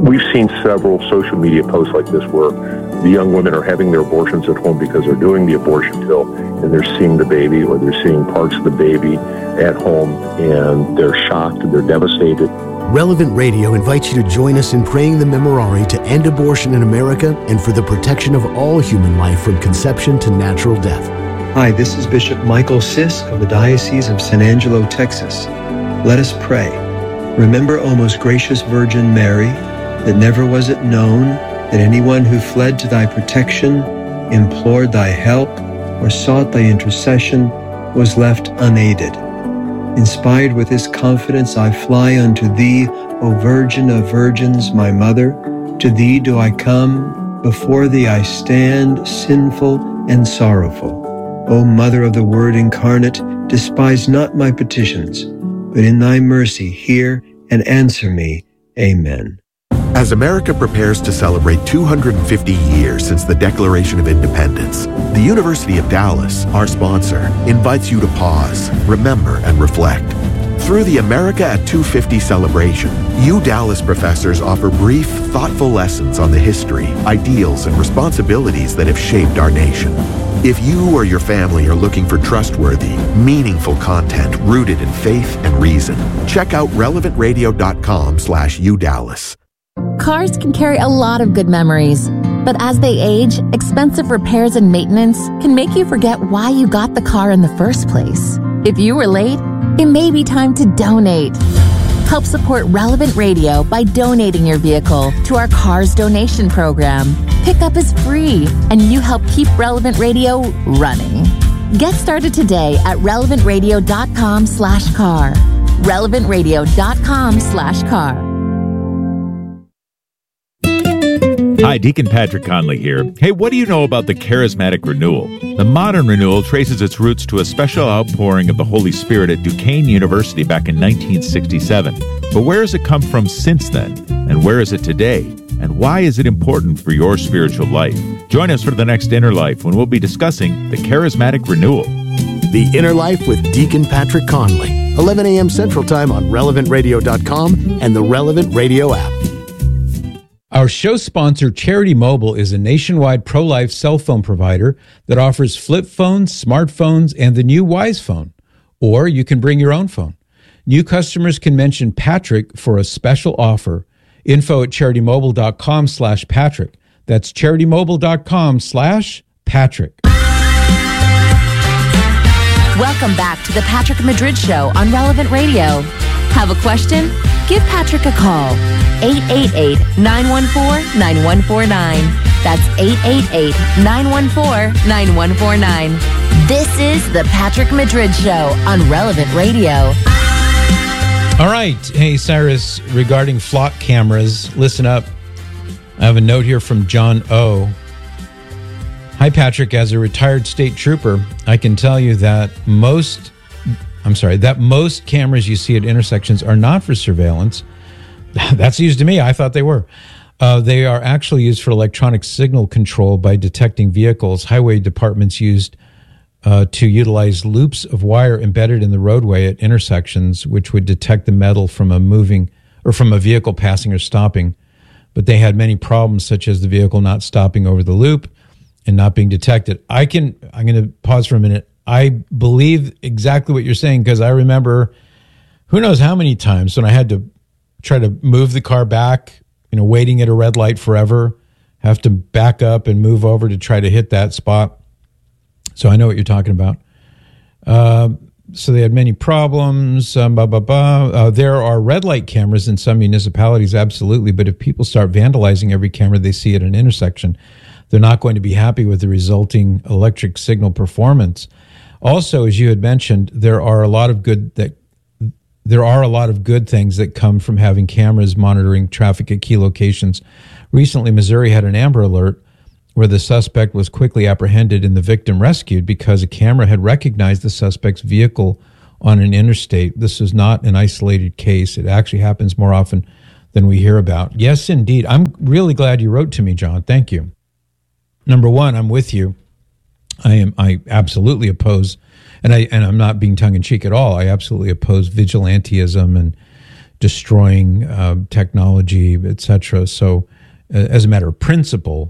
we've seen several social media posts like this where the young women are having their abortions at home because they're doing the abortion pill and they're seeing the baby or they're seeing parts of the baby at home and they're shocked and they're devastated. Relevant Radio invites you to join us in praying the Memorare to end abortion in America and for the protection of all human life from conception to natural death. Hi, this is Bishop Michael Sisk of the Diocese of San Angelo, Texas. Let us pray. Remember, O most gracious Virgin Mary, that never was it known that anyone who fled to thy protection, implored thy help, or sought thy intercession was left unaided. Inspired with this confidence, I fly unto thee, O Virgin of Virgins, my Mother. To thee do I come, before thee I stand, sinful and sorrowful. O Mother of the Word incarnate, despise not my petitions, but in thy mercy hear and answer me. Amen. As America prepares to celebrate 250 years since the Declaration of Independence, the University of Dallas, our sponsor, invites you to pause, remember, and reflect. Through the America at 250 celebration, Dallas professors offer brief, thoughtful lessons on the history, ideals, and responsibilities that have shaped our nation. If you or your family are looking for trustworthy, meaningful content rooted in faith and reason, check out relevantradio.com/UDallas. Cars can carry a lot of good memories, but as they age, expensive repairs and maintenance can make you forget why you got the car in the first place. If you were late, it may be time to donate. Help support Relevant Radio by donating your vehicle to our Cars Donation Program. Pickup is free, and you help keep Relevant Radio running. Get started today at relevantradio.com/car. relevantradio.com/car. Hi, Deacon Patrick Conley here. Hey, what do you know about the charismatic renewal? The modern renewal traces its roots to a special outpouring of the Holy Spirit at Duquesne University back in 1967. But where has it come from since then? And where is it today? And why is it important for your spiritual life? Join us for the next Inner Life when we'll be discussing the charismatic renewal. The Inner Life with Deacon Patrick Conley, 11 a.m. Central Time on relevantradio.com and the Relevant Radio app. Our show sponsor, Charity Mobile, is a nationwide pro-life cell phone provider that offers flip phones, smartphones, and the new Wise phone. Or you can bring your own phone. New customers can mention Patrick for a special offer. Info at CharityMobile.com/Patrick. That's CharityMobile.com/Patrick. Welcome back to the Patrick Madrid Show on Relevant Radio. Have a question? Give Patrick a call. 888-914-9149. That's 888-914-9149. This is the Patrick Madrid Show on Relevant Radio. All right. Hey, Cyrus, regarding flock cameras, listen up. I have a note here from John O. Hi, Patrick. As a retired state trooper, I can tell you that most cameras you see at intersections are not for surveillance. That's news to me. I thought they were. They are actually used for electronic signal control by detecting vehicles. Highway departments used to utilize loops of wire embedded in the roadway at intersections, which would detect the metal from a vehicle passing or stopping. But they had many problems, such as the vehicle not stopping over the loop and not being detected. I'm going to pause for a minute. I believe exactly what you're saying, because I remember who knows how many times when I had to try to move the car back, waiting at a red light forever, have to back up and move over to try to hit that spot. So I know what you're talking about. So they had many problems. There are red light cameras in some municipalities, absolutely. But if people start vandalizing every camera they see at an intersection, they're not going to be happy with the resulting electric signal performance. Also, as you had mentioned, there are a lot of good things that come from having cameras monitoring traffic at key locations. Recently, Missouri had an Amber Alert where the suspect was quickly apprehended and the victim rescued because a camera had recognized the suspect's vehicle on an interstate. This is not an isolated case. It actually happens more often than we hear about. Yes, indeed. I'm really glad you wrote to me, John. Thank you. Number one, I'm with you. I absolutely oppose, and I'm not being tongue-in-cheek at all. I absolutely oppose vigilantism and destroying technology, etc. So, as a matter of principle,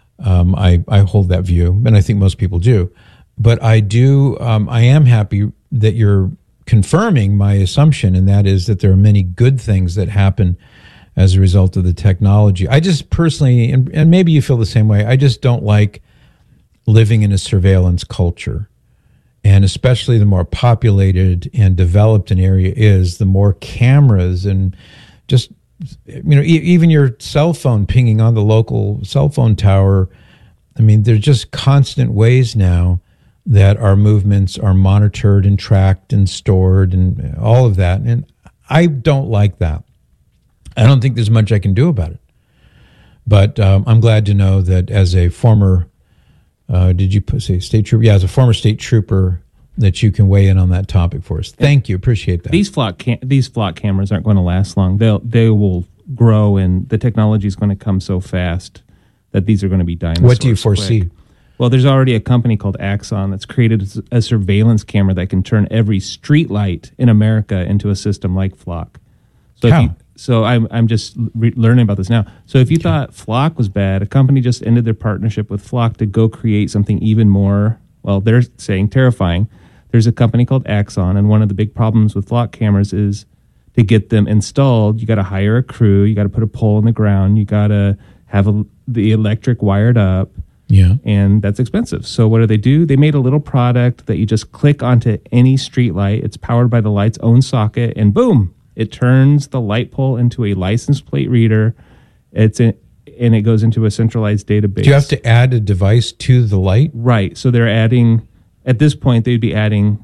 I hold that view, and I think most people do. But I am happy that you're confirming my assumption, and that is that there are many good things that happen as a result of the technology. I just personally, and maybe you feel the same way, I just don't like living in a surveillance culture. And especially the more populated and developed an area is, the more cameras and just, even your cell phone pinging on the local cell phone tower. I mean, there's just constant ways now that our movements are monitored and tracked and stored and all of that. And I don't like that. I don't think there's much I can do about it. But I'm glad to know that as a former, did you say state trooper? Yeah, as a former state trooper, that you can weigh in on that topic for us. Thank you. Appreciate that. These flock cameras aren't going to last long. They will grow, and the technology is going to come so fast that these are going to be dinosaurs. What do you foresee? Quick. Well, there's already a company called Axon that's created a surveillance camera that can turn every street light in America into a system like Flock. So I'm just learning about this now. So if you thought Flock was bad, a company just ended their partnership with Flock to go create something even more, well, they're saying terrifying. There's a company called Axon, and one of the big problems with Flock cameras is to get them installed, you got to hire a crew, you got to put a pole in the ground, you got to have the electric wired up. Yeah. And that's expensive. So what do? They made a little product that you just click onto any street light. It's powered by the light's own socket, and boom, it turns the light pole into a license plate reader. And it goes into a centralized database. Do you have to add a device to the light? Right. So they're adding, at this point, they would be adding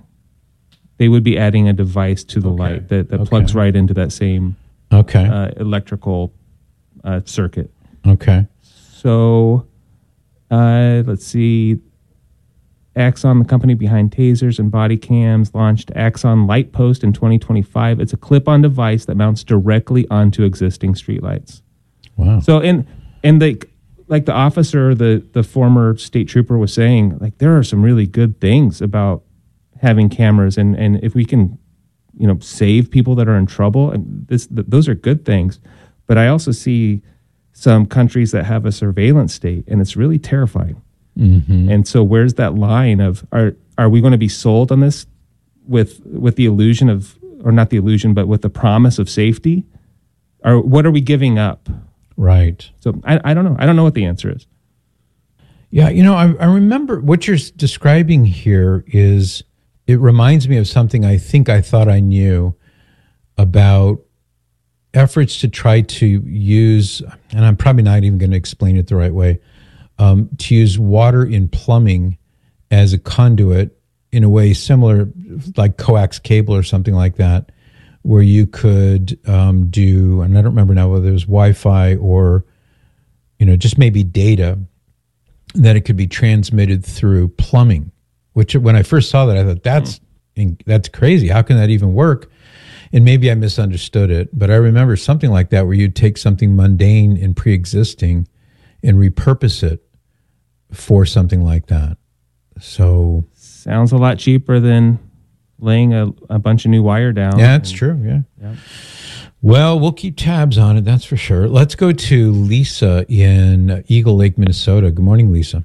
a device to the light that plugs right into that same electrical circuit. Okay. So let's see. Axon, the company behind tasers and body cams, launched Axon Light Post in 2025. It's a clip-on device that mounts directly onto existing streetlights. Wow. So like the officer, the former state trooper was saying, like, there are some really good things about having cameras, and if we can, save people that are in trouble, and those are good things. But I also see some countries that have a surveillance state, and it's really terrifying. Mm-hmm. And so where's that line of, are we going to be sold on this with the illusion of, or not the illusion, but with the promise of safety? Or what are we giving up? Right. So I don't know. I don't know what the answer is. Yeah, I remember what you're describing here it reminds me of something I think I thought I knew about efforts to try to use, and I'm probably not even going to explain it the right way, to use water in plumbing as a conduit in a way similar, like coax cable or something like that, where you could do, and I don't remember now whether it was Wi-Fi or, just maybe data, that it could be transmitted through plumbing, which when I first saw that, I thought, that's crazy. How can that even work? And maybe I misunderstood it, but I remember something like that where you'd take something mundane and pre-existing and repurpose it for something like that. So sounds a lot cheaper than laying a bunch of new wire down. Yeah, that's true. Yeah. Well, we'll keep tabs on it. That's for sure. Let's go to Lisa in Eagle Lake, Minnesota. Good morning, Lisa.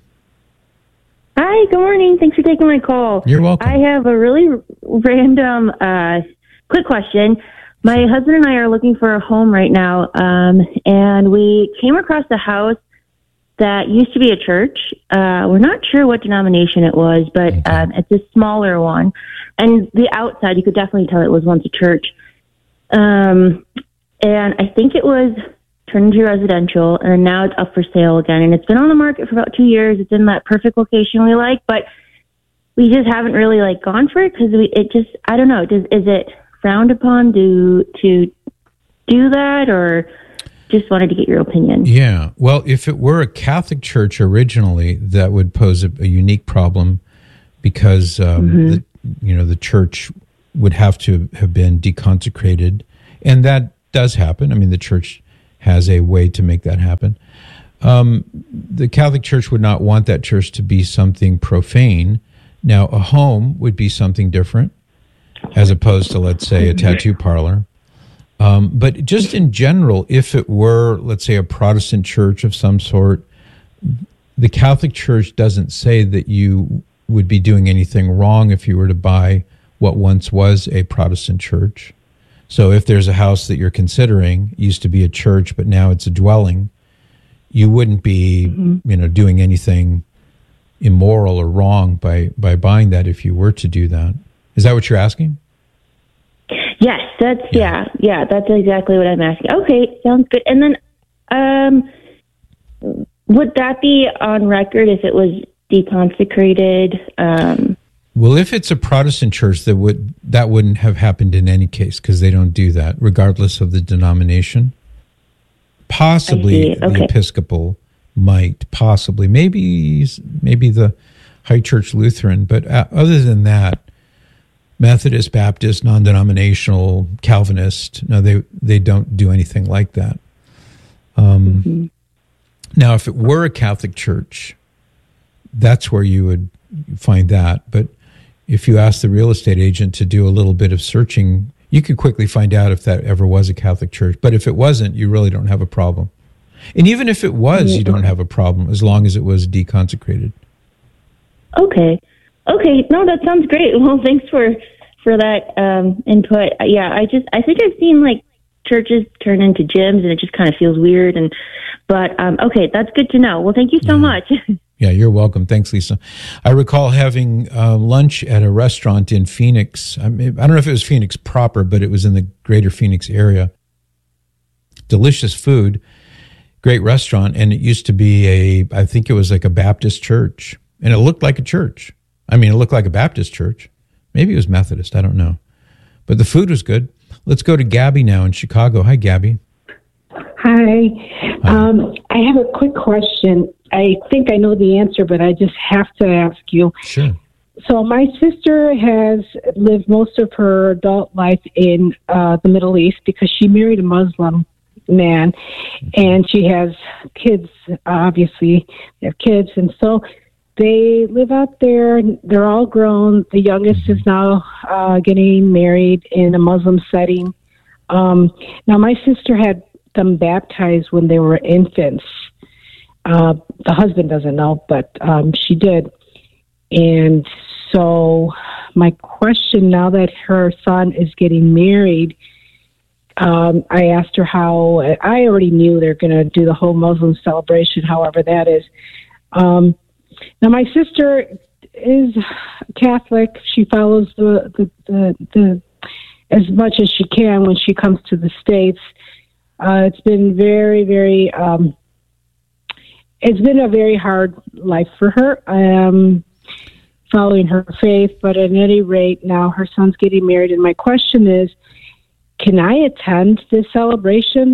Hi, good morning. Thanks for taking my call. You're welcome. I have a really random, quick question. My husband and I are looking for a home right now, and we came across a house that used to be a church. We're not sure what denomination it was, but it's a smaller one. And the outside, you could definitely tell it was once a church. And I think it was turned into residential, and now it's up for sale again. And it's been on the market for about 2 years. It's in that perfect location we like, but we just haven't really gone for it because I don't know. Is it frowned upon to do that, or just wanted to get your opinion? Yeah. Well, if it were a Catholic church originally, that would pose a unique problem because the church would have to have been deconsecrated, and that does happen. I mean, the church has a way to make that happen. The Catholic Church would not want that church to be something profane. Now, a home would be something different, as opposed to, let's say, a tattoo parlor. But just in general, if it were, let's say, a Protestant church of some sort, the Catholic Church doesn't say that you would be doing anything wrong if you were to buy what once was a Protestant church. So if there's a house that you're considering, used to be a church, but now it's a dwelling, you wouldn't be, doing anything immoral or wrong by buying that if you were to do that. Is that what you're asking? Yes, that's that's exactly what I'm asking. Okay, sounds good. And then, would that be on record if it was deconsecrated? Well, if it's a Protestant church, that wouldn't have happened in any case because they don't do that, regardless of the denomination. Possibly the Episcopal might, possibly maybe the High Church Lutheran, but other than that, Methodist, Baptist, non-denominational, Calvinist, no, they don't do anything like that. Now, if it were a Catholic church, that's where you would find that. But if you ask the real estate agent to do a little bit of searching, you could quickly find out if that ever was a Catholic church. But if it wasn't, you really don't have a problem. And even if it was, you don't have a problem as long as it was deconsecrated. Okay. No, that sounds great. Well, thanks for that input. Yeah, I think I've seen like churches turn into gyms, and it just kind of feels weird. But okay, that's good to know. Well, thank you so much. Yeah, you're welcome. Thanks, Lisa. I recall having lunch at a restaurant in Phoenix. I don't know if it was Phoenix proper, but it was in the greater Phoenix area. Delicious food, great restaurant, and it used to be I think it was like a Baptist church, and it looked like a church. I mean, it looked like a Baptist church. Maybe it was Methodist. I don't know. But the food was good. Let's go to Gabby now in Chicago. Hi, Gabby. Hi. I have a quick question. I think I know the answer, but I just have to ask you. Sure. So my sister has lived most of her adult life in the Middle East because she married a Muslim man, and she has kids, obviously. They have kids, and so they live out there. They're all grown. The youngest is now getting married in a Muslim setting. Now, my sister had them baptized when they were infants. The husband doesn't know, but she did. And so my question, now that her son is getting married, I asked her how. I already knew they're going to do the whole Muslim celebration, however that is. Now, my sister is Catholic. She follows the as much as she can when she comes to the States. It's been very, very. It's been a very hard life for her, following her faith. But at any rate, now her son's getting married, and my question is, can I attend this celebration?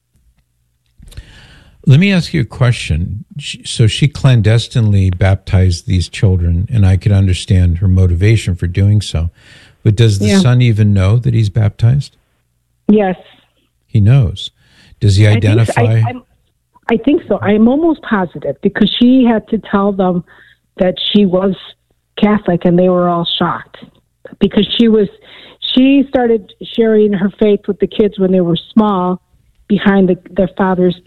Let me ask you a question. So she clandestinely baptized these children, and I could understand her motivation for doing so. But does the son even know that he's baptized? Yes. He knows. Does he identify? I think so. I'm almost positive because she had to tell them that she was Catholic, and they were all shocked because she started sharing her faith with the kids when they were small behind the father's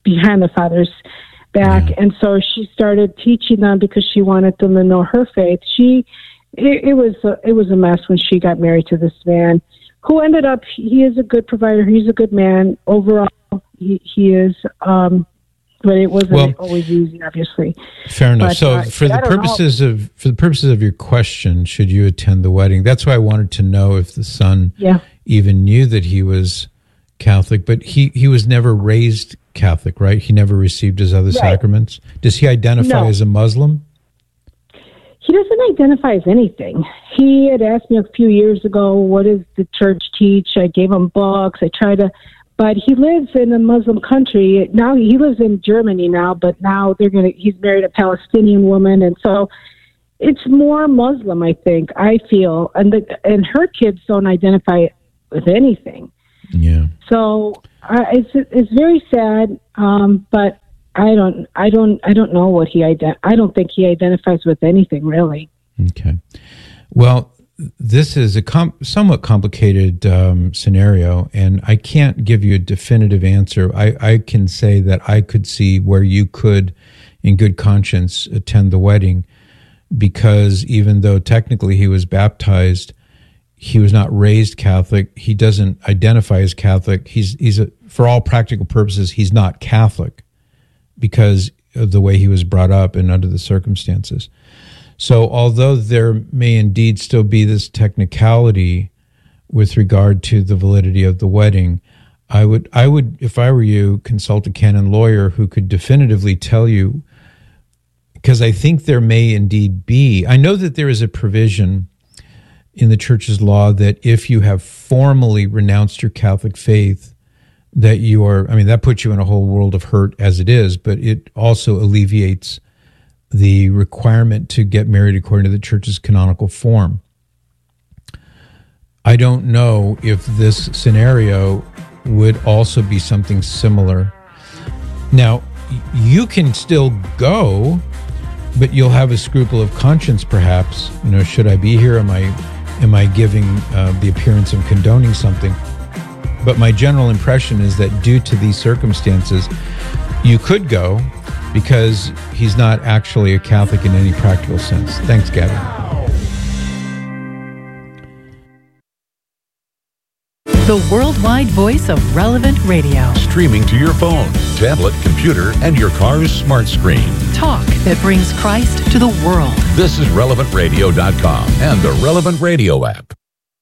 back. Yeah. And so she started teaching them because she wanted them to know her faith. It was a mess when she got married to this man who ended up, he is a good provider. He's a good man. Overall, he is, but it wasn't always easy, obviously. Fair enough. So for the purposes of your question, should you attend the wedding? That's why I wanted to know if the son even knew that he was Catholic, but he was never raised Catholic, right? He never received his other sacraments. Does he identify as a Muslim? He doesn't identify as anything. He had asked me a few years ago, what does the church teach? I gave him books. But he lives in a Muslim country. Now he lives in Germany now, but now he's married a Palestinian woman. And so it's more Muslim, I think, I feel. And her kids don't identify with anything. Yeah. So it's very sad. But I don't know what I don't think he identifies with anything really. Okay. Well, this is a somewhat complicated scenario, and I can't give you a definitive answer. I can say that I could see where you could, in good conscience, attend the wedding, because even though technically he was baptized, he was not raised Catholic. He doesn't identify as Catholic. For all practical purposes, he's not Catholic because of the way he was brought up and under the circumstances. So although there may indeed still be this technicality with regard to the validity of the wedding, I would, if I were you, consult a canon lawyer who could definitively tell you, because I think there may indeed be. I know that there is a provision in the church's law that if you have formally renounced your Catholic faith, that you are, that puts you in a whole world of hurt as it is, but it also alleviates the requirement to get married according to the church's canonical form. I don't know if this scenario would also be something similar. Now, you can still go, but you'll have a scruple of conscience, perhaps. Should I be here? Am I giving the appearance of condoning something? But my general impression is that due to these circumstances, you could go, because he's not actually a Catholic in any practical sense. Thanks, Gabby. The worldwide voice of Relevant Radio. Streaming to your phone, tablet, computer, and your car's smart screen. Talk that brings Christ to the world. This is RelevantRadio.com and the Relevant Radio app.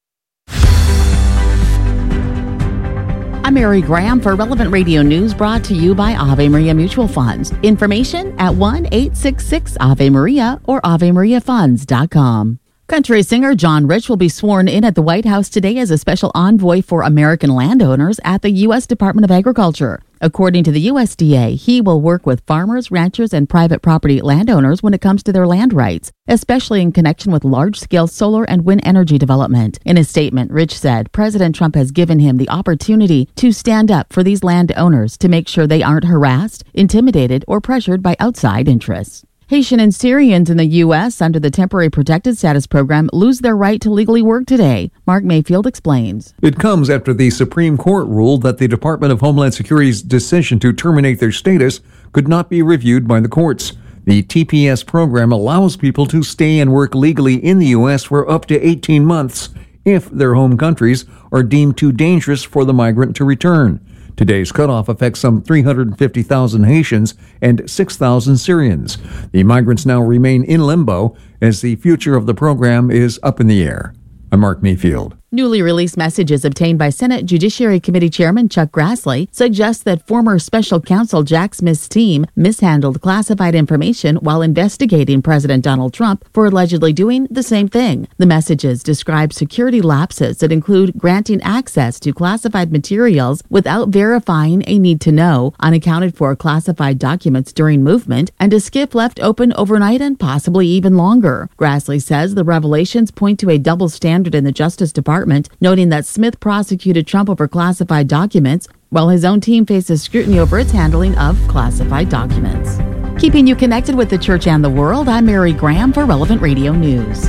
I'm Mary Graham for Relevant Radio News, brought to you by Ave Maria Mutual Funds. Information at 1-866-AVE-MARIA or AveMariaFunds.com. Country singer John Rich will be sworn in at the White House today as a special envoy for American landowners at the U.S. Department of Agriculture. According to the USDA, he will work with farmers, ranchers, and private property landowners when it comes to their land rights, especially in connection with large-scale solar and wind energy development. In a statement, Rich said President Trump has given him the opportunity to stand up for these landowners to make sure they aren't harassed, intimidated, or pressured by outside interests. Haitian and Syrians in the U.S. under the Temporary Protected Status Program lose their right to legally work today. Mark Mayfield explains. It comes after the Supreme Court ruled that the Department of Homeland Security's decision to terminate their status could not be reviewed by the courts. The TPS program allows people to stay and work legally in the U.S. for up to 18 months if their home countries are deemed too dangerous for the migrant to return. Today's cutoff affects some 350,000 Haitians and 6,000 Syrians. The migrants now remain in limbo as the future of the program is up in the air. I'm Mark Mayfield. Newly released messages obtained by Senate Judiciary Committee Chairman Chuck Grassley suggest that former special counsel Jack Smith's team mishandled classified information while investigating President Donald Trump for allegedly doing the same thing. The messages describe security lapses that include granting access to classified materials without verifying a need to know, unaccounted for classified documents during movement, and a skiff left open overnight and possibly even longer. Grassley says the revelations point to a double standard in the Justice Department, noting that Smith prosecuted Trump over classified documents, while his own team faces scrutiny over its handling of classified documents. Keeping you connected with the church and the world, I'm Mary Graham for Relevant Radio News.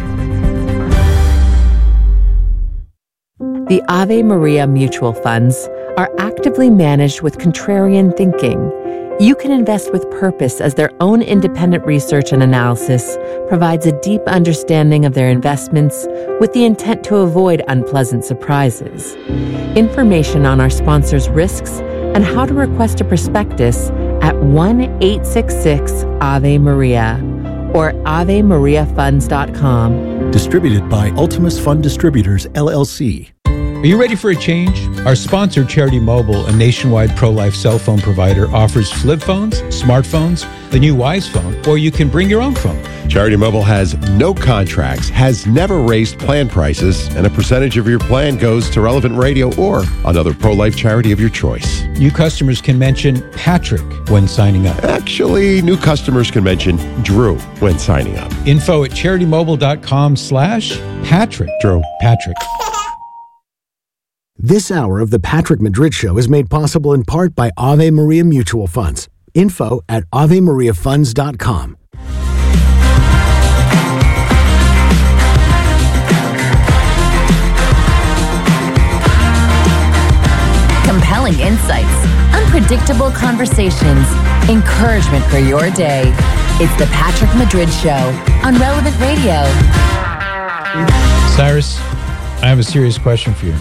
The Ave Maria Mutual Funds are actively managed with contrarian thinking. You can invest with purpose as their own independent research and analysis provides a deep understanding of their investments with the intent to avoid unpleasant surprises. Information on our sponsors' risks and how to request a prospectus at 1-866-AVE-MARIA or AveMariaFunds.com. Distributed by Ultimus Fund Distributors, LLC. Are you ready for a change? Our sponsor, Charity Mobile, a nationwide pro-life cell phone provider, offers flip phones, smartphones, the new Wise phone, or you can bring your own phone. Charity Mobile has no contracts, has never raised plan prices, and a percentage of your plan goes to Relevant Radio or another pro-life charity of your choice. New customers can mention Patrick when signing up. Actually, new customers can mention Drew when signing up. Info at CharityMobile.com/Patrick. Drew. Patrick. This hour of the Patrick Madrid Show is made possible in part by Ave Maria Mutual Funds. Info at AveMariaFunds.com. thrilling insights, unpredictable conversations, encouragement for your day. It's the Patrick Madrid Show on Relevant Radio. Cyrus, I have a serious question for you.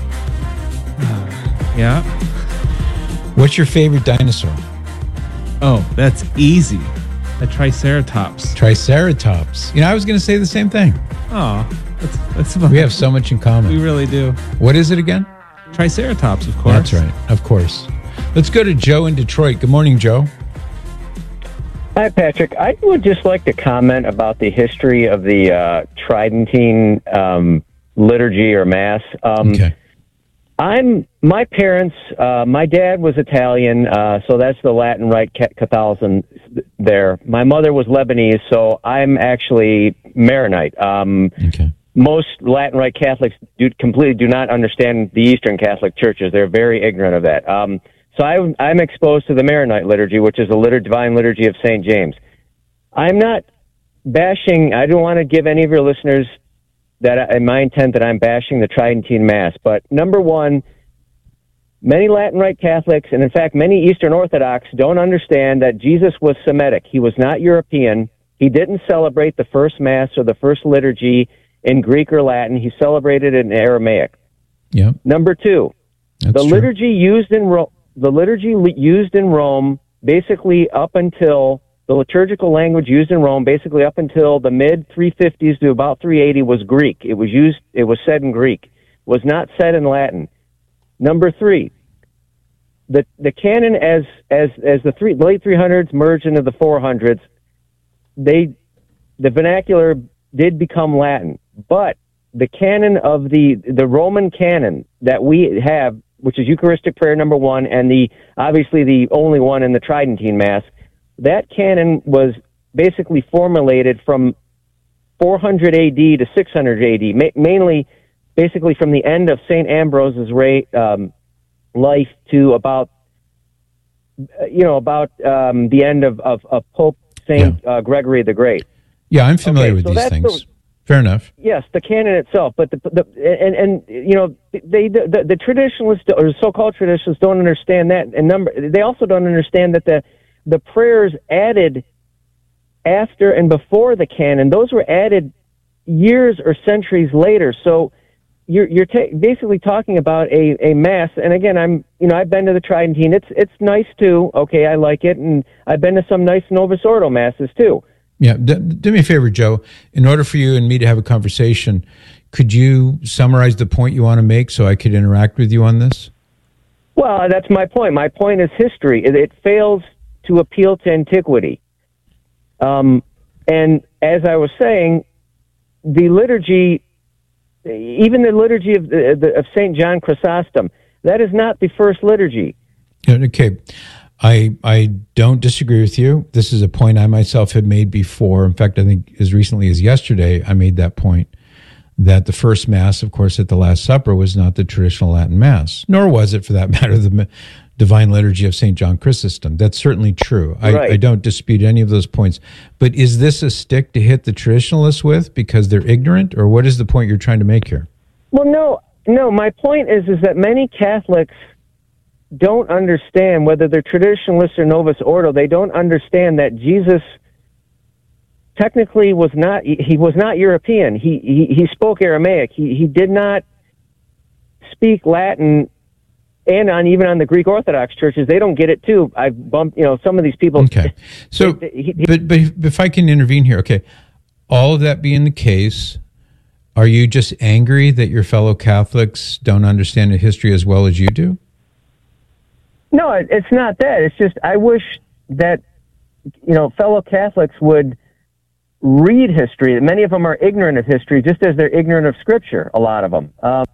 Yeah? What's your favorite dinosaur? Oh, that's easy. A Triceratops. Triceratops. You know, I was going to say the same thing. Oh, that's we have so much in common. We really do. What is it again? Triceratops, of course. That's right. Of course. Let's go to Joe in Detroit. Good morning, Joe. Hi, Patrick. I would just like to comment about the history of the Tridentine liturgy or Mass. Okay. My parents, my dad was Italian, so that's the Latin Rite Catholicism there. My mother was Lebanese, so I'm actually Maronite. Okay. Most Latin Rite Catholics completely do not understand the Eastern Catholic churches. They're very ignorant of that. So I'm exposed to the Maronite liturgy, which is the divine liturgy of St. James. I'm not bashing, I don't want to give any of your listeners in my intent that I'm bashing the Tridentine Mass. But number one, many Latin Rite Catholics, and in fact many Eastern Orthodox, don't understand that Jesus was Semitic. He was not European. He didn't celebrate the first Mass or the first liturgy in Greek or Latin. He celebrated it in Aramaic. Yeah. Number two, the liturgy used in Rome, basically up until the liturgical language used in Rome, basically up until the mid 350s to about 380, was Greek. It was said in Greek, was not said in Latin. Number three, the canon as the late 300s merged into the 400s, the vernacular did become Latin, but the canon of the Roman canon that we have, which is Eucharistic prayer number one, and obviously the only one in the Tridentine Mass, that canon was basically formulated from 400 AD to 600 AD, mainly basically from the end of St. Ambrose's life to about the end of Pope St. Gregory the Great. Yeah, I'm familiar with these things. Fair enough. Yes, the canon itself, but the traditionalists or so-called traditionalists don't understand that, and they also don't understand that the prayers added after and before the canon, those were added years or centuries later. So you're basically talking about a Mass, and again, I've been to the Tridentine. It's nice too. Okay, I like it, and I've been to some nice Novus Ordo Masses too. Yeah, do me a favor, Joe. In order for you and me to have a conversation, could you summarize the point you want to make so I could interact with you on this? Well, that's my point. My point is history. It fails to appeal to antiquity. And as I was saying, the liturgy, even the liturgy of St. John Chrysostom, that is not the first liturgy. Okay. I don't disagree with you. This is a point I myself had made before. In fact, I think as recently as yesterday, I made that point, that the first Mass, of course, at the Last Supper was not the traditional Latin Mass, nor was it, for that matter, the Divine Liturgy of St. John Chrysostom. That's certainly true. Right. I don't dispute any of those points. But is this a stick to hit the traditionalists with because they're ignorant, or what is the point you're trying to make here? Well, no. My point is that many Catholics don't understand, whether they're traditionalists or Novus Ordo, they don't understand that Jesus technically was not European. He spoke Aramaic. He did not speak Latin, and even on the Greek Orthodox churches, they don't get it too. I've bumped, some of these people. Okay. So, but if I can intervene here, okay. All of that being the case, are you just angry that your fellow Catholics don't understand the history as well as you do? No, it's not that. It's just I wish that fellow Catholics would read history. Many of them are ignorant of history, just as they're ignorant of Scripture. A lot of them.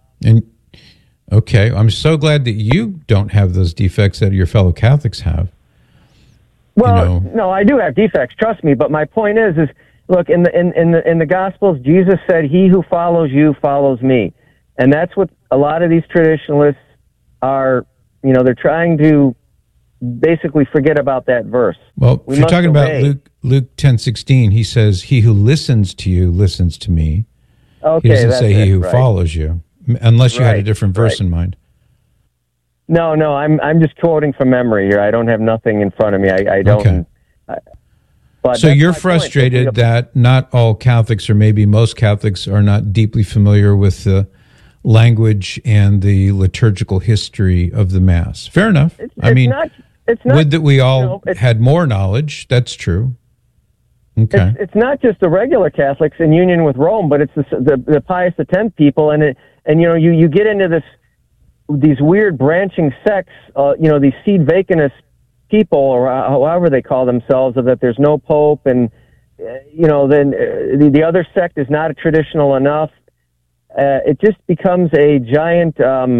Okay, I'm so glad that you don't have those defects that your fellow Catholics have. Well, no, I do have defects. Trust me. But my point is look, in the Gospels, Jesus said, "He who follows you follows me," and that's what a lot of these traditionalists are. They're trying to basically forget about that verse. Well, if you're talking about Luke 10:16, he says, "He who listens to you listens to me." Okay, he doesn't say he who follows you, unless you had a different verse in mind. No, I'm just quoting from memory here. I don't have nothing in front of me. I don't. Okay. But so you're frustrated that not all Catholics, or maybe most Catholics, are not deeply familiar with the language and the liturgical history of the Mass. Fair enough. It's not, would that we all had more knowledge. That's true. Okay. It's not just the regular Catholics in union with Rome, but it's the Pius X people, and you get into these weird branching sects, these seed vacantist people, or however they call themselves, of that there's no pope, and then the other sect is not traditional enough. It just becomes a giant.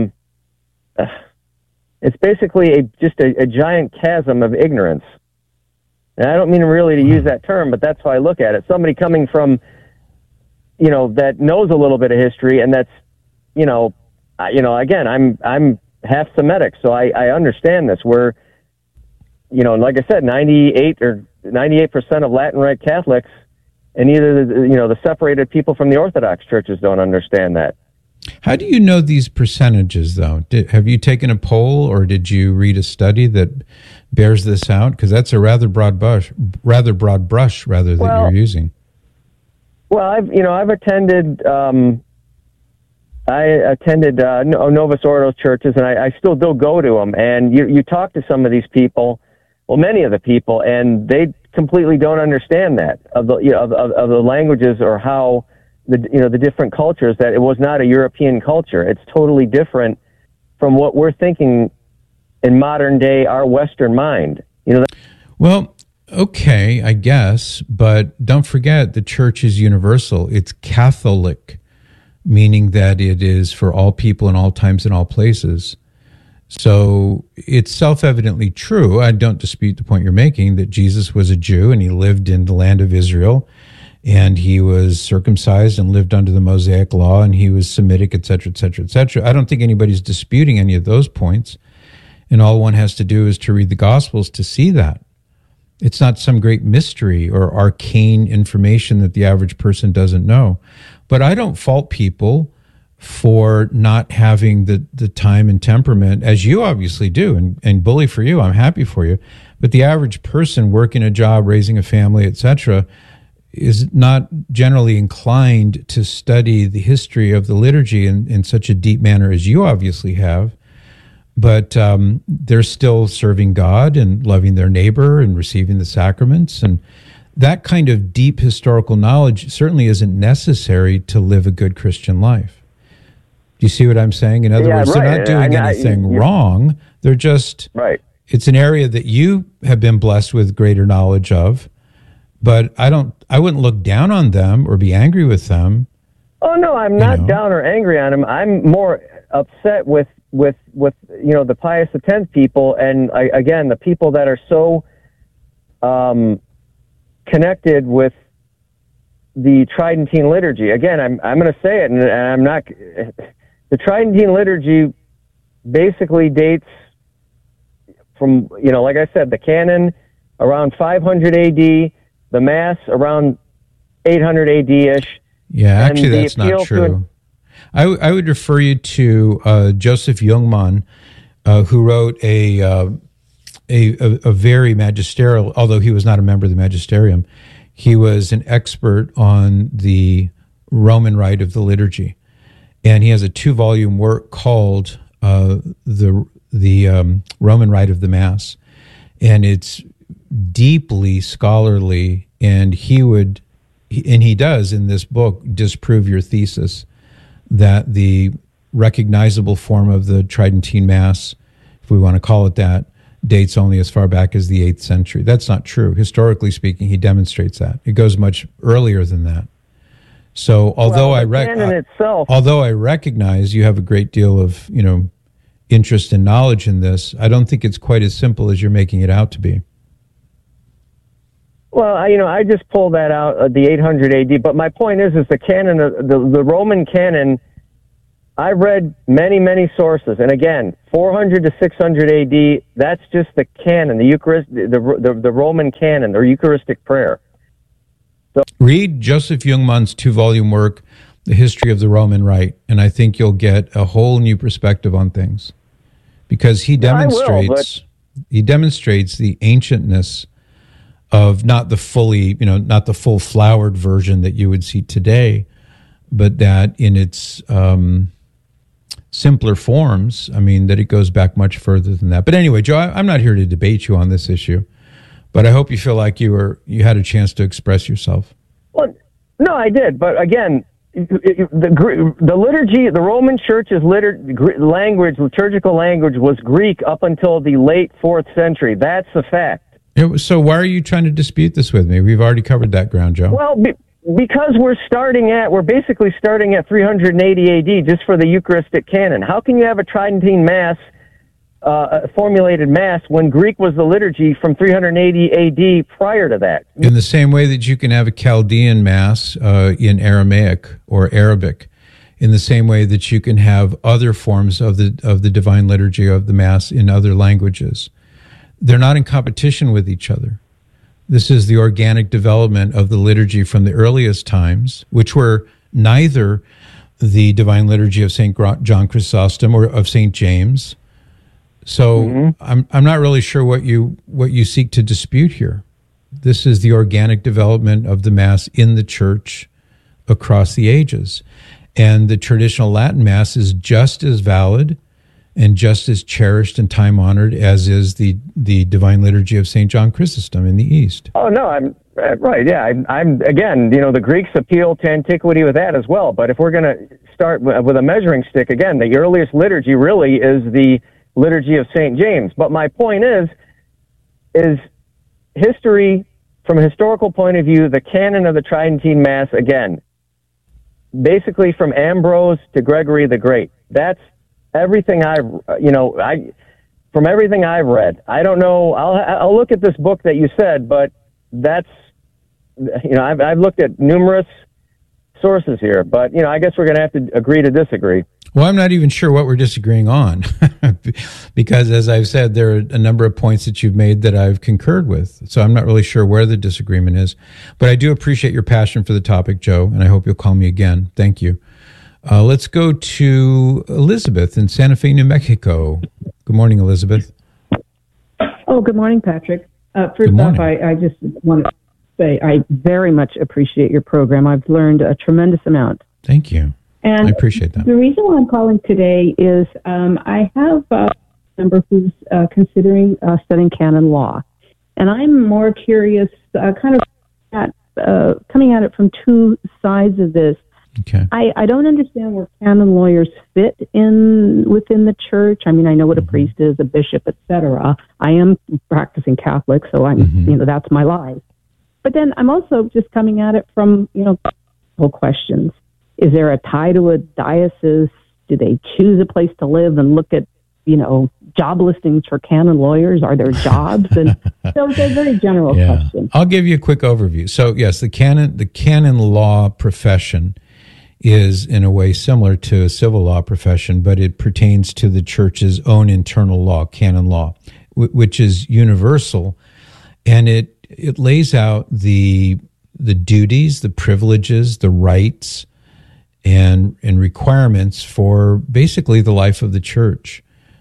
It's basically just a giant chasm of ignorance. And I don't mean really to use that term, but that's how I look at it. Somebody coming from, that knows a little bit of history, and that's, again, I'm half Semitic, so I understand this. Where, like I said, 98% of Latin Rite Catholics, and either the separated people from the Orthodox churches don't understand that. How do you know these percentages, though? Have you taken a poll, or did you read a study that bears this out? Because that's a rather broad brush that you're using. Well, I've attended. I attended Novus Ordo churches, and I still do go to them. And you talk to some of these people, well, many of the people, and they completely don't understand that of the languages, or how the different cultures, that it was not a European culture. It's totally different from what we're thinking in modern day, our Western mind. Well, okay, I guess, but don't forget the church is universal. It's Catholic, meaning that it is for all people in all times and all places. So it's self-evidently true. I don't dispute the point you're making, that Jesus was a Jew and he lived in the land of Israel, and he was circumcised and lived under the Mosaic law, and he was Semitic, et cetera, et cetera, et cetera. I don't think anybody's disputing any of those points. And all one has to do is to read the Gospels to see that. It's not some great mystery or arcane information that the average person doesn't know. But I don't fault people for not having the time and temperament, as you obviously do, and bully for you. I'm happy for you. But the average person working a job, raising a family, et cetera, is not generally inclined to study the history of the liturgy in such a deep manner as you obviously have. But they're still serving God and loving their neighbor and receiving the sacraments. And that kind of deep historical knowledge certainly isn't necessary to live a good Christian life. Do you see what I'm saying? In other words, they're not doing anything wrong. They're just, it's an area that you have been blessed with greater knowledge of. But I wouldn't look down on them or be angry with them. Oh, no, I'm not down or angry on them. I'm more upset with the Pius X people, and again, the people that are so connected with the Tridentine liturgy. Again, I'm going to say it, and I'm not. The Tridentine liturgy basically dates from, like I said, the canon around 500 AD, the Mass around 800 AD-ish. Yeah, actually, that's not true. I would refer you to Joseph Jungmann, who wrote a very magisterial, although he was not a member of the magisterium, he was an expert on the Roman rite of the liturgy. And he has a 2-volume work called the Roman Rite of the Mass. And it's deeply scholarly, and he does in this book disprove your thesis that the recognizable form of the Tridentine Mass, if we want to call it that, dates only as far back as the 8th century. That's not true. Historically speaking, he demonstrates that. It goes much earlier than that. So although I recognize you have a great deal of, interest and knowledge in this, I don't think it's quite as simple as you're making it out to be. Well, I just pulled that out, the 800 AD. But my point is the canon, the Roman canon. I read many, many sources, and again, 400 to 600 AD. That's just the canon, the Eucharist, the Roman canon, or Eucharistic prayer. So, read Joseph Jungmann's 2-volume work, The History of the Roman Rite, and I think you'll get a whole new perspective on things. because he demonstrates the ancientness of not the full flowered version that you would see today, but that in its simpler forms, that it goes back much further than that. But anyway, Joe, I'm not here to debate you on this issue, but I hope you feel like you had a chance to express yourself. Well, no, I did, but again, the liturgy, the Roman Church's liturgical language was Greek up until the late 4th century. That's a fact. So why are you trying to dispute this with me? We've already covered that ground, Joe. Well, because we're basically starting at 380 AD just for the Eucharistic canon. How can you have a Tridentine Mass, formulated Mass, when Greek was the liturgy from 380 AD prior to that? In the same way that you can have a Chaldean Mass in Aramaic or Arabic, in the same way that you can have other forms of the divine liturgy of the Mass in other languages. They're not in competition with each other. This is the organic development of the liturgy from the earliest times, which were neither the divine liturgy of St. John Chrysostom or of St. James. So I'm not really sure what you seek to dispute here. This is the organic development of the Mass in the Church across the ages. And the traditional Latin Mass is just as valid and just as cherished and time-honored as is the Divine Liturgy of St. John Chrysostom in the East. Oh, no, I'm right, yeah. I'm again, the Greeks appeal to antiquity with that as well. But if we're going to start with a measuring stick, again, the earliest liturgy really is the Liturgy of St. James. But my point is history, from a historical point of view, the canon of the Tridentine Mass, again, basically from Ambrose to Gregory the Great. That's everything from everything I've read. I don't know. I'll look at this book that you said, but that's, I've looked at numerous sources here, but I guess we're going to have to agree to disagree. Well, I'm not even sure what we're disagreeing on, because as I've said, there are a number of points that you've made that I've concurred with. So I'm not really sure where the disagreement is, but I do appreciate your passion for the topic, Joe, and I hope you'll call me again. Thank you. Let's go to Elizabeth in Santa Fe, New Mexico. Good morning, Elizabeth. Oh, good morning, Patrick. First off, I just want to say I very much appreciate your program. I've learned a tremendous amount. Thank you. And I appreciate that. The reason why I'm calling today is I have a member who's considering studying canon law. And I'm more curious, coming at it from two sides of this. Okay. I don't understand where canon lawyers fit within the church. I mean, I know what a priest is, a bishop, etc. I am practicing Catholic, so I'm, that's my life. But then I'm also just coming at it from, whole questions. Is there a tie to a diocese? Do they choose a place to live and look at, job listings for canon lawyers? Are there jobs? And so it's a very general question. I'll give you a quick overview. So yes, the canon law profession is in a way similar to a civil law profession, but it pertains to the church's own internal law, canon law, which is universal, and it lays out the duties, the privileges, the rights, and requirements for basically the life of the church.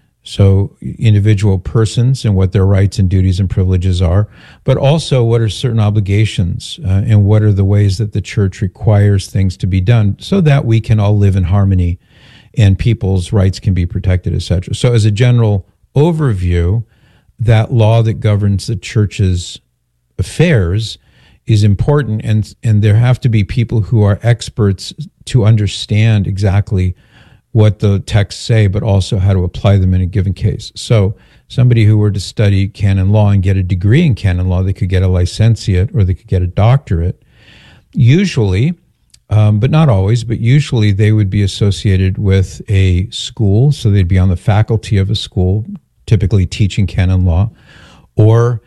So individual persons and what their rights and duties and privileges are, but also what are certain obligations and what are the ways that the church requires things to be done so that we can all live in harmony and people's rights can be protected, etc. So as a general overview, that law that governs the church's affairs is important, and there have to be people who are experts to understand exactly what the texts say, but also how to apply them in a given case. So somebody who were to study canon law and get a degree in canon law, they could get a licentiate or they could get a doctorate. Usually, but not always, but usually they would be associated with a school. So they'd be on the faculty of a school, typically teaching canon law, or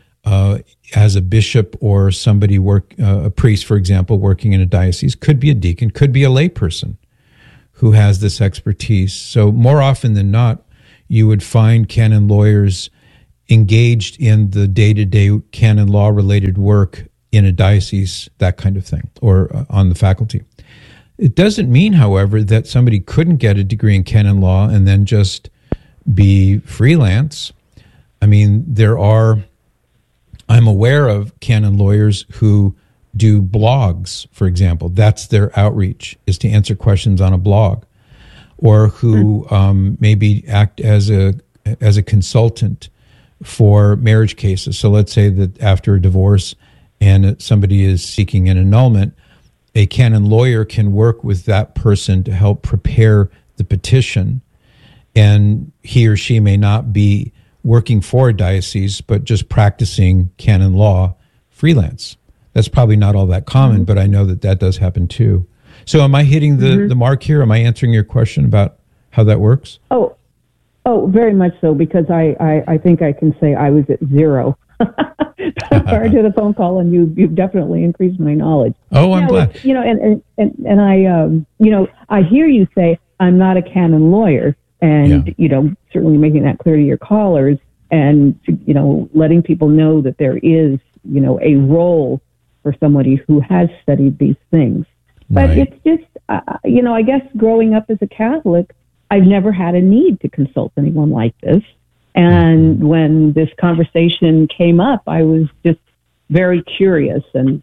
as a bishop or somebody a priest, for example, working in a diocese, could be a deacon, could be a layperson who has this expertise. So more often than not, you would find canon lawyers engaged in the day-to-day canon law-related work in a diocese, that kind of thing, or on the faculty. It doesn't mean, however, that somebody couldn't get a degree in canon law and then just be freelance. I mean, I'm aware of canon lawyers who do blogs, for example. That's their outreach, is to answer questions on a blog, or who maybe act as a consultant for marriage cases. So let's say that after a divorce and somebody is seeking an annulment, a canon lawyer can work with that person to help prepare the petition, and he or she may not be working for a diocese, but just practicing canon law freelance. That's probably not all that common, but I know that does happen too. So am I hitting the mark here? Am I answering your question about how that works? Oh, very much so, because I think I can say I was at zero prior to the phone call, and you've definitely increased my knowledge. Oh, I'm glad. And I hear you say I'm not a canon lawyer, and certainly making that clear to your callers, and letting people know that there is a role for somebody who has studied these things. But It's just I guess growing up as a Catholic, I've never had a need to consult anyone like this. And when this conversation came up, I was just very curious. And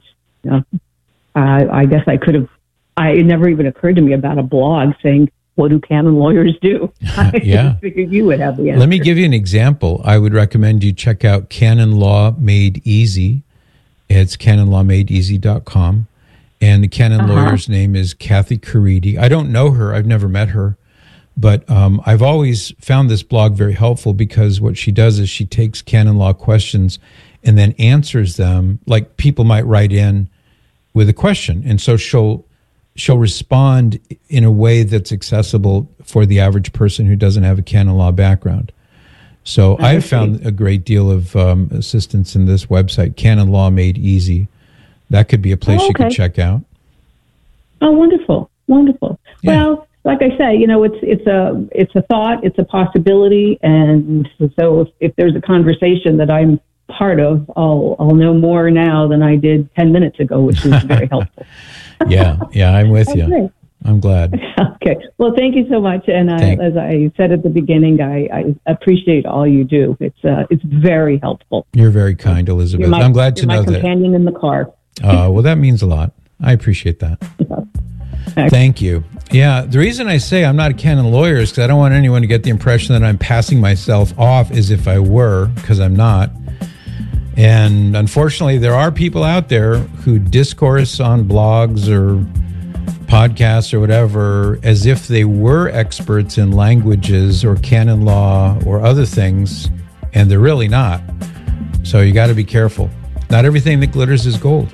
I guess it never even occurred to me about a blog saying, what do canon lawyers do? I figured you would have the answer. Let me give you an example. I would recommend you check out Canon Law Made Easy. It's canonlawmadeeasy.com. And the canon lawyer's name is Kathy Caridi. I don't know her. I've never met her. But I've always found this blog very helpful, because what she does is she takes canon law questions and then answers them. Like, people might write in with a question, and so she'll respond in a way that's accessible for the average person who doesn't have a canon law background. So I have found a great deal of assistance in this website, Canon Law Made Easy. That could be a place you could check out. Oh, wonderful. Wonderful. Yeah. Well, like I say, it's a thought, it's a possibility. And so if there's a conversation that I'm part of, I'll know more now than I did 10 minutes ago, which is very helpful. Yeah, I'm with you. Great. I'm glad. Okay. Well, thank you so much. And as I said at the beginning, I appreciate all you do. It's very helpful. You're very kind, Elizabeth. I'm glad to know that. You're my companion in the car. Well, that means a lot. I appreciate that. Thank you. Yeah, the reason I say I'm not a canon lawyer is because I don't want anyone to get the impression that I'm passing myself off as if I were, because I'm not. And unfortunately, there are people out there who discourse on blogs or podcasts or whatever as if they were experts in languages or canon law or other things, and they're really not. So you got to be careful. Not everything that glitters is gold.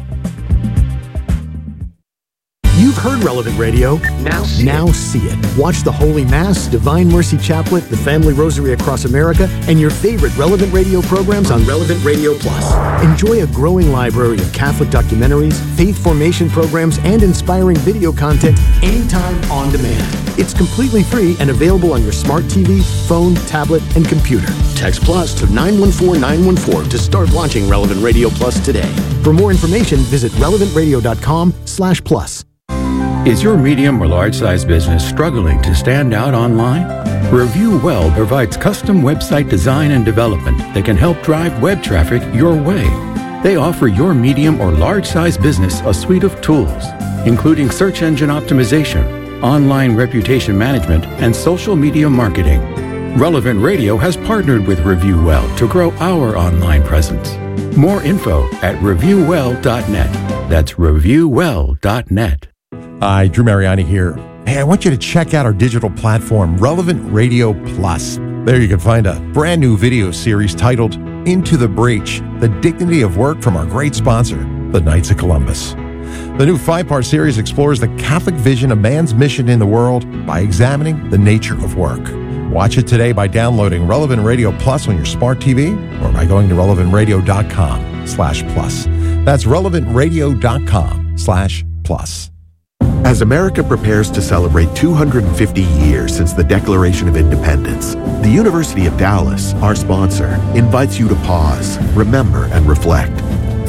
You've heard Relevant Radio. Now see it. Watch the Holy Mass, Divine Mercy Chaplet, the Family Rosary Across America, and your favorite Relevant Radio programs on Relevant Radio Plus. Enjoy a growing library of Catholic documentaries, faith formation programs, and inspiring video content anytime on demand. It's completely free and available on your smart TV, phone, tablet, and computer. Text Plus to 914914 to start launching Relevant Radio Plus today. For more information, visit relevantradio.com/plus. Is your medium or large-size business struggling to stand out online? Review Well provides custom website design and development that can help drive web traffic your way. They offer your medium or large-size business a suite of tools, including search engine optimization, online reputation management, and social media marketing. Relevant Radio has partnered with Review Well to grow our online presence. More info at reviewwell.net. That's reviewwell.net. Hi, Drew Mariani here. Hey, I want you to check out our digital platform, Relevant Radio Plus. There you can find a brand new video series titled Into the Breach, The Dignity of Work from our great sponsor, the Knights of Columbus. The new 5-part series explores the Catholic vision of man's mission in the world by examining the nature of work. Watch it today by downloading Relevant Radio Plus on your smart TV or by going to relevantradio.com/plus. That's relevantradio.com/plus. As America prepares to celebrate 250 years since the Declaration of Independence, the University of Dallas, our sponsor, invites you to pause, remember, and reflect.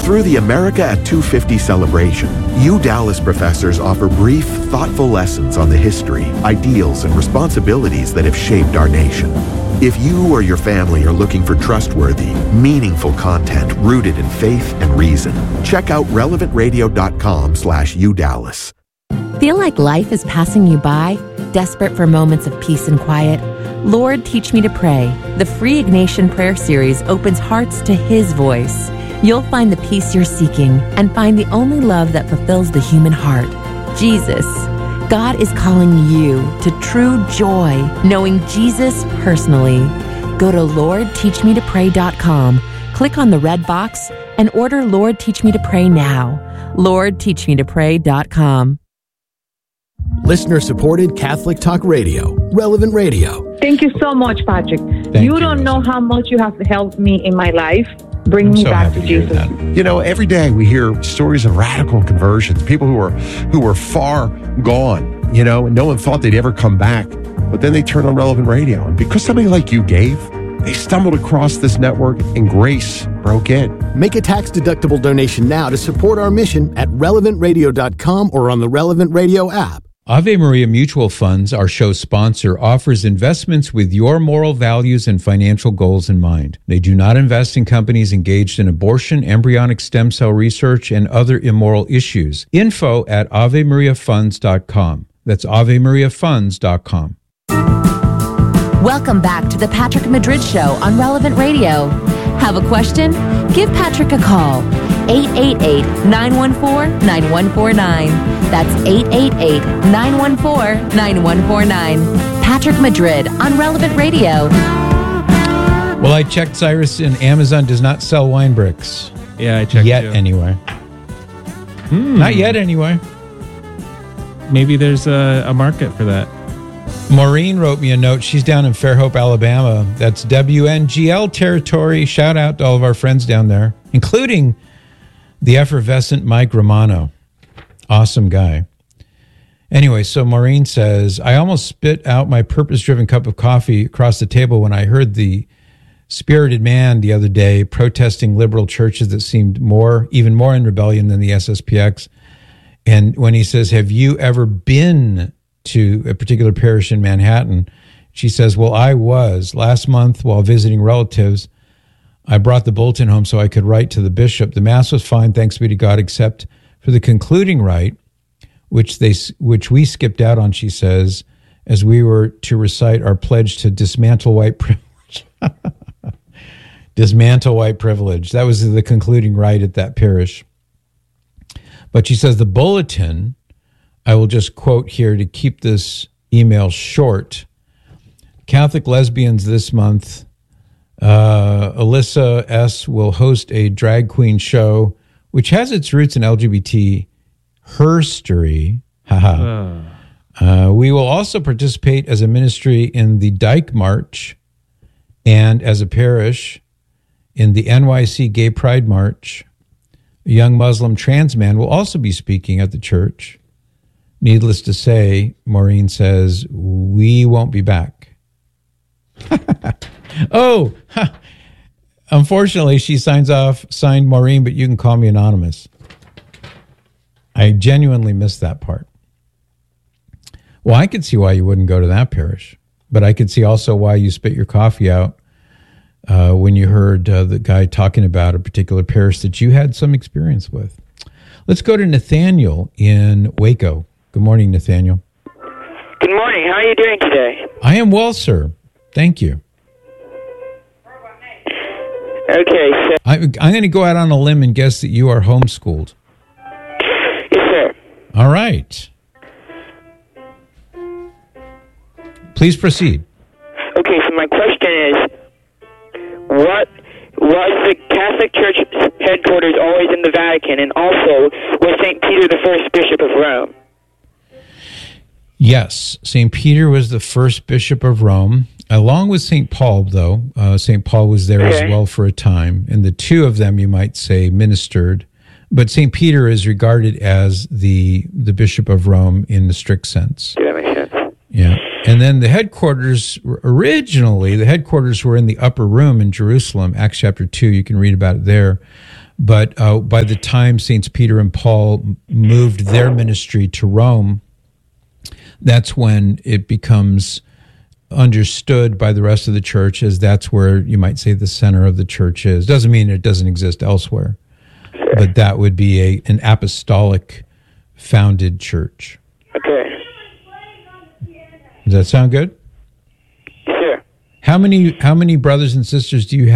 Through the America at 250 celebration, Dallas professors offer brief, thoughtful lessons on the history, ideals, and responsibilities that have shaped our nation. If you or your family are looking for trustworthy, meaningful content rooted in faith and reason, check out relevantradio.com/UDallas. Feel like life is passing you by? Desperate for moments of peace and quiet? Lord, Teach Me to Pray. The free Ignatian Prayer Series opens hearts to His voice. You'll find the peace you're seeking and find the only love that fulfills the human heart, Jesus. God is calling you to true joy, knowing Jesus personally. Go to LordTeachMeToPray.com, click on the red box, and order Lord Teach Me to Pray now. LordTeachMeToPray.com. Listener-supported Catholic Talk Radio, Relevant Radio. Thank you so much, Patrick. You don't know how much you have helped me in my life. Bring me back to Jesus. You know, every day we hear stories of radical conversions, people who were far gone, you know, and no one thought they'd ever come back. But then they turned on Relevant Radio. And because somebody like you gave, they stumbled across this network and grace broke in. Make a tax-deductible donation now to support our mission at relevantradio.com or on the Relevant Radio app. Ave Maria Mutual Funds, our show sponsor, offers investments with your moral values and financial goals in mind. They do not invest in companies engaged in abortion, embryonic stem cell research, and other immoral issues. Info at AveMariaFunds.com. That's AveMariaFunds.com. Welcome back to the Patrick Madrid Show on Relevant Radio. Have a question? Give Patrick a call. 888-914-9149. That's 888-914-9149. Patrick Madrid on Relevant Radio. Well, I checked, Cyrus, and Amazon does not sell wine bricks. Yeah, I checked yet too. Anyway. Not yet anyway. Maybe there's a market for that. Maureen wrote me a note. She's down in Fairhope, Alabama. That's WNGL territory. Shout out to all of our friends down there, including the effervescent Mike Romano. Awesome guy. Anyway, so Maureen says, I almost spit out my purpose-driven cup of coffee across the table when I heard the spirited man the other day protesting liberal churches that seemed even more in rebellion than the SSPX. And when he says, have you ever been to a particular parish in Manhattan? She says, well, I was. Last month while visiting relatives, I brought the bulletin home so I could write to the bishop. The Mass was fine, thanks be to God, except for the concluding rite, which we skipped out on, she says, as we were to recite our pledge to dismantle white privilege. Dismantle white privilege. That was the concluding rite at that parish. But she says the bulletin, I will just quote here to keep this email short. Catholic lesbians this month, Alyssa S. will host a drag queen show, which has its roots in LGBT herstory. We will also participate as a ministry in the Dyke March and as a parish in the NYC Gay Pride March. A young Muslim trans man will also be speaking at the church. Needless to say, Maureen says, we won't be back. Unfortunately, she signed Maureen, but you can call me anonymous. I genuinely missed that part. Well, I could see why you wouldn't go to that parish, but I could see also why you spit your coffee out when you heard the guy talking about a particular parish that you had some experience with. Let's go to Nathaniel in Waco. Good morning, Nathaniel. Good morning. How are you doing today? I am well, sir. Thank you. Okay, so... I'm going to go out on a limb and guess that you are homeschooled. Yes, sir. All right. Please proceed. Okay, so my question is, what was the Catholic Church headquarters always in the Vatican, and also was St. Peter the first bishop of Rome? Yes, St. Peter was the first bishop of Rome, along with St. Paul, though. St. Paul was there as well for a time, and the two of them, you might say, ministered. But St. Peter is regarded as the bishop of Rome in the strict sense. Yeah, that makes sense. Yeah. And then the headquarters, originally, the headquarters were in the upper room in Jerusalem, Acts chapter 2. You can read about it there. But by the time Saints Peter and Paul moved their ministry to Rome, that's when it becomes understood by the rest of the church as that's where you might say the center of the church is. Doesn't mean it doesn't exist elsewhere, but that would be an apostolic founded church. Okay. Does that sound good? Sure. How many brothers and sisters do you have?